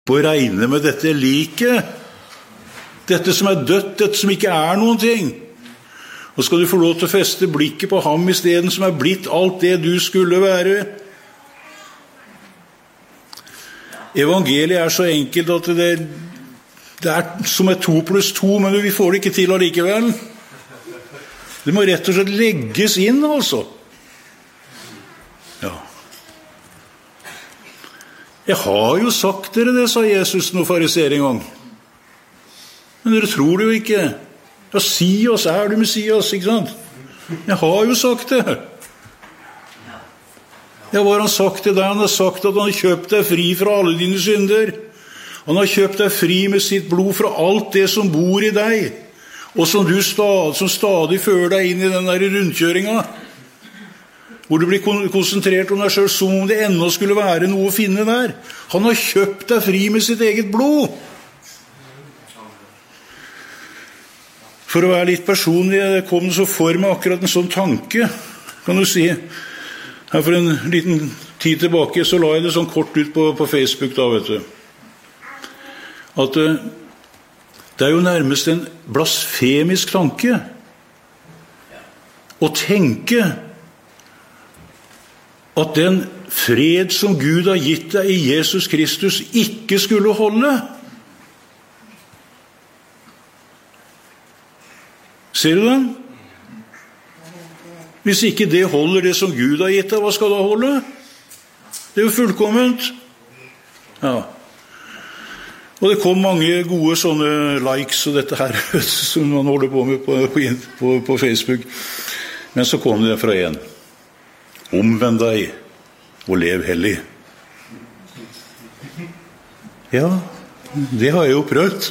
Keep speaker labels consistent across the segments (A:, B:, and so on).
A: på å regne med dette liket, dette som dødt, dette som ikke noen ting. Og skal du få lov til å feste blikket på ham i stedet som blitt alt det du skulle være. Evangeliet så enkelt at det som 2 + 2, men vi får det ikke til allikevel. Det må rett og slett legges inn, altså. Ja. Jeg har jo sagt dere det, sa Jesus når fariseer en gang. Men dere tror det jo ikke. Ja, si oss, du Messias, ikke sant? Jeg har jo sagt det. Ja, hva har han sagt til deg? Han har sagt at han har kjøpt deg fri fra alle dine synder. Han har kjøpt deg fri med sitt blod fra alt det som bor i deg, og som stadig fører deg inn i den der rundkjøringa, hvor du blir konsentrert om deg selv som om det ennå skulle være noe å finne der. Han har kjøpt deg fri med sitt eget blod. For å være litt personlig, det kom så for meg akkurat en sånn tanke, kan du si. Her for en liten tid tilbake så la jeg det sånn kort ut på Facebook da, vet du. At det jo nærmest en blasfemisk tanke å tenke at den fred som Gud har gitt deg i Jesus Kristus ikke skulle holde. Ser du den? Hvis ikke det holder det som Gud har gitt deg, hva skal da holde? Det jo fullkomment. Ja. Og det kom mange gode sånne likes og dette her som man holder på med på Facebook. Men så kom det fra en. Omvend deg og lev hellig. Ja, det har jeg jo prøvd.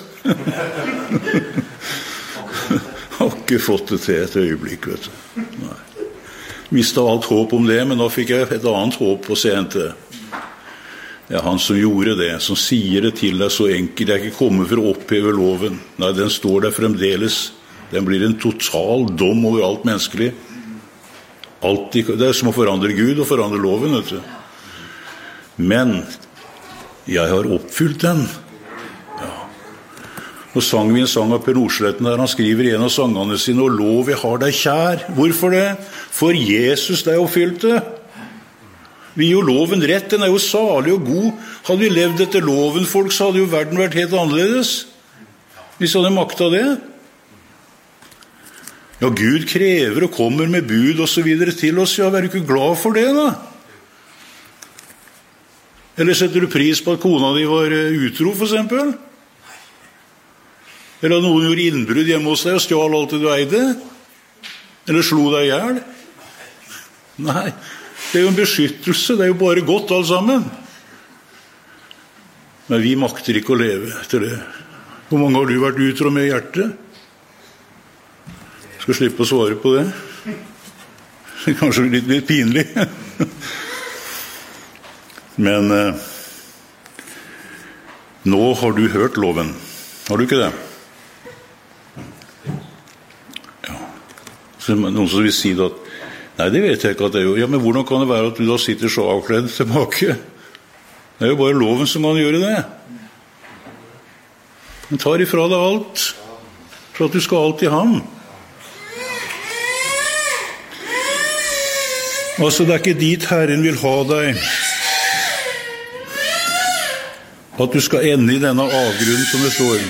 A: Har ikke fått det til et øyeblikk, vet du. Nei. Mistet alt håp om det, men da fikk jeg et annet håp på sent. Det han som gjorde det, som sier det til deg så enkelt. Det ikke kommet for å oppheve loven. Nei, den står der fremdeles. Den blir en total dom over alt menneskelig. Det som å forandre Gud og forandre loven, vet du. Men jeg har oppfylt den. Ja. Og sang vi en sang av Per Nordsletten der han skriver i en av sangene sine, og lov jeg har deg kjær. Hvorfor det? For Jesus deg oppfylte. Vi jo loven rett, den jo salig og god. Hadde vi levd etter loven, folk, så hadde jo verden vært helt annerledes. Hvis vi hadde maktet det. Ja, Gud krever og kommer med bud og så videre til oss. Ja, vær du ikke glad for det, da? Eller setter du pris på at kona di var utro, for eksempel? Eller at noen gjorde innbrudd hjemme hos deg og stjal alt det du eide? Eller slo deg ihjel? Nei, det jo en beskyttelse, det jo bare godt alt sammen. Men vi makter ikke å leve etter det. Hvor mange har du vært utro med i hjertet? Skal slippe å svare på det. Det kanskje litt pinlig. Men nå har du hørt loven. Har du ikke det? Ja. Så noen som vil si det at nei, det vet jeg ikke at det jo. Ja, men hvordan kan det være at du da sitter så avkledd tilbake? Det jo bare loven som kan gjøre det. Den tar ifra deg alt, for at du skal alltid ha ham. Altså, det ikke dit Herren vil ha deg. At du skal ende i denne avgrunnen som det står.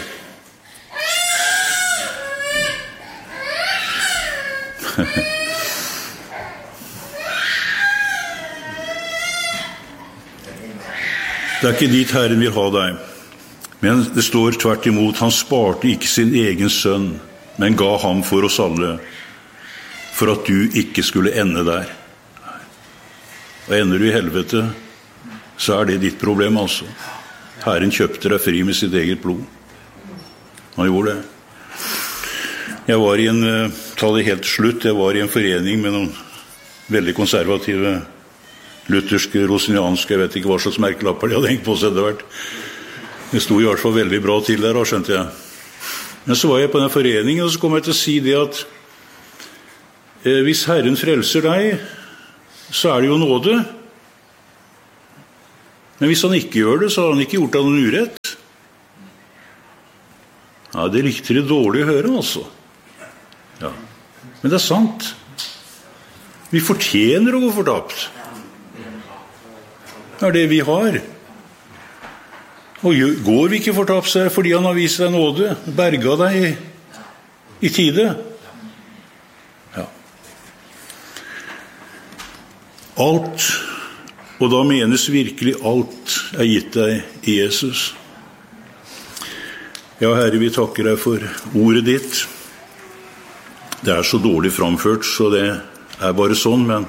A: Det ikke dit Herren vil ha deg. Men det står tvert imot, han sparte ikke sin egen sønn, men ga ham for oss alle, for at du ikke skulle ende der. Og ender du i helvete, så det ditt problem, altså. Herren kjøpte deg fri med sitt eget blod. Han gjorde det. Jeg var ta det helt slutt, jeg var i en forening med noen veldig konservative, lutherske, rosinianske, jeg vet ikke hva slags merkelapper de hadde hengt på seg etter hvert. Det sto i hvert fall veldig bra til der, skjønte jeg. Men så var jeg på den foreningen, og så kom jeg til å si det at hvis Herren frelser deg, så det jo nåde. Men hvis han ikke gjør det, så har han ikke gjort deg noen urett. Ja, det likte det dårlig å høre, altså. Ja. Men det er sant. Vi fortjener å gå fortapt. Det er det vi har. Og går vi ikke fortapt, så er det fordi han har vist deg nåde, berga deg i tide. Ja. Alt, og da menes virkelig alt, er gitt deg i Jesus. Ja, Herre, vi takker deg for ordet ditt. Det er så dårlig framført, så det er bare sånn, men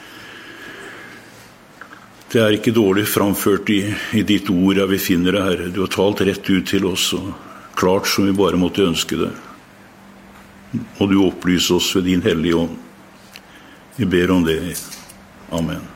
A: det er ikke dårlig framført i ditt ord, ja, vi finner det, Herre. Du har talt rett ut til oss, og klart som vi bare måtte ønske det. Og du opplyser oss ved din hellige ånd. Vi ber om det. Amen.